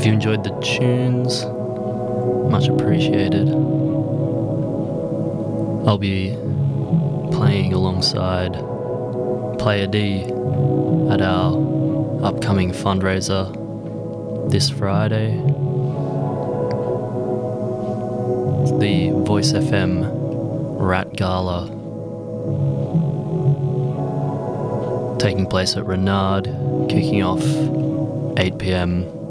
If you enjoyed the tunes, much appreciated. I'll be playing alongside Player D at our upcoming fundraiser this Friday. The Voice FM Rat Gala taking place at Renard, kicking off 8 p.m.